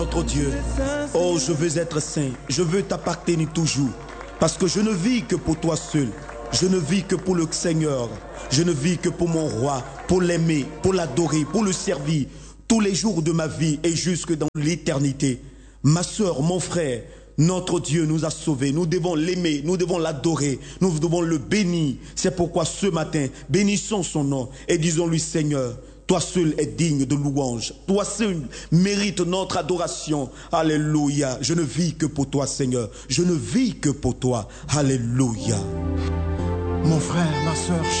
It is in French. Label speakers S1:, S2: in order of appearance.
S1: Notre Dieu, oh, je veux être saint, je veux t'appartenir toujours, parce que je ne vis que pour toi seul, je ne vis que pour le Seigneur, je ne vis que pour mon roi, pour l'aimer, pour l'adorer, pour le servir, tous les jours de ma vie et jusque dans l'éternité. Ma soeur, mon frère, notre Dieu nous a sauvés, nous devons l'aimer, nous devons l'adorer, nous devons le bénir. C'est pourquoi ce matin, bénissons son nom et disons-lui, Seigneur, toi seul es digne de louange. Toi seul mérite notre adoration. Alléluia. Je ne vis que pour toi, Seigneur. Je ne vis que pour toi. Alléluia.
S2: Mon frère, ma soeur,